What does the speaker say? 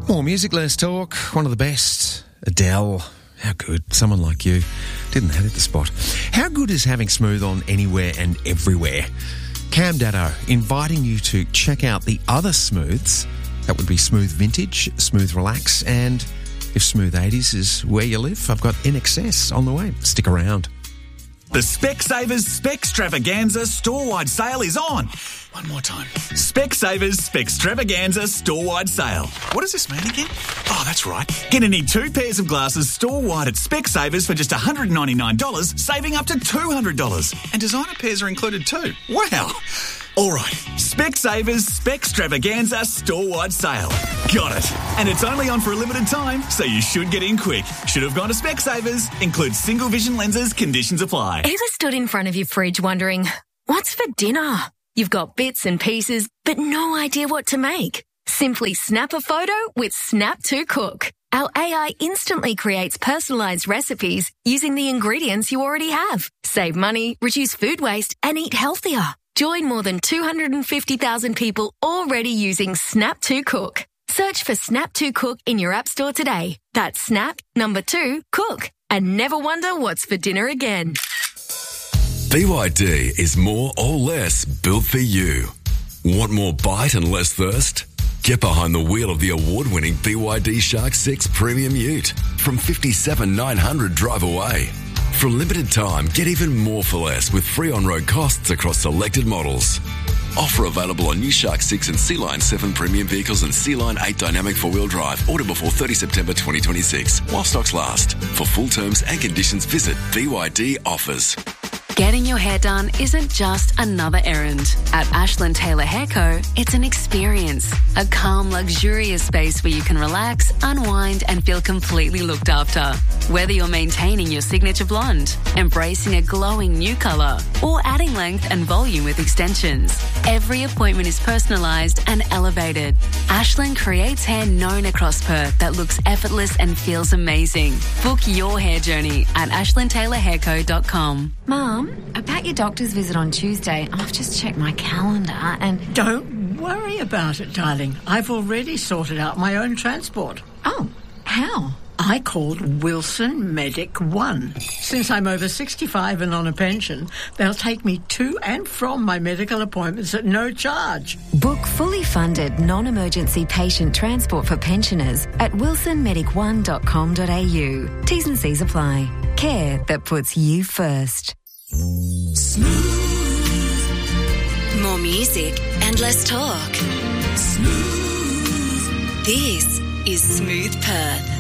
More music, less talk. One of the best. Adele. How good. Someone like you. Didn't have it to spot. How good is having Smooth on anywhere and everywhere? Cam Daddo inviting you to check out the other Smooths. That would be Smooth Vintage, Smooth Relax, and if Smooth 80s is where you live, I've got INXS on the way. Stick around. The Specsavers Specstravaganza store-wide sale is on. One more time. Specsavers Specstravaganza store-wide sale. What does this mean again? Oh, that's right. Gonna need 2 pairs of glasses store-wide at Specsavers for just $199, saving up to $200. And designer pairs are included too. Wow. All right. Specsavers Specstravaganza store-wide sale. Got it. And it's only on for a limited time, so you should get in quick. Should have gone to Specsavers. Includes single vision lenses. Conditions apply. Ever stood in front of your fridge wondering, what's for dinner? You've got bits and pieces, but no idea what to make. Simply snap a photo with Snap to Cook. Our AI instantly creates personalised recipes using the ingredients you already have. Save money, reduce food waste, and eat healthier. Join more than 250,000 people already using Snap to Cook. Search for Snap to Cook in your app store today. That's Snap, 2, Cook. And never wonder what's for dinner again. BYD is more or less built for you. Want more bite and less thirst? Get behind the wheel of the award-winning BYD Shark 6 Premium Ute from $57,900 drive away. For a limited time, get even more for less with free on-road costs across selected models. Offer available on new Shark 6 and Sea-Line 7 premium vehicles and Sea-Line 8 dynamic four-wheel drive. Order before 30 September 2026 while stocks last. For full terms and conditions, visit BYD Offers. Getting your hair done isn't just another errand. At Ashland Taylor Hair Co., it's an experience. A calm, luxurious space where you can relax, unwind, and feel completely looked after. Whether you're maintaining your signature blonde, embracing a glowing new colour, or adding length and volume with extensions, every appointment is personalised and elevated. Ashland creates hair known across Perth that looks effortless and feels amazing. Book your hair journey at ashlandtaylorhairco.com. Mum, about your doctor's visit on Tuesday, I've just checked my calendar and... Don't worry about it, darling. I've already sorted out my own transport. Oh, how? I called Wilson Medic One. Since I'm over 65 and on a pension, they'll take me to and from my medical appointments at no charge. Book fully funded non-emergency patient transport for pensioners at wilsonmedic1.com.au. T's and C's apply. Care that puts you first. Smooth. More music and less talk. Smooth. This is Smooth Perth.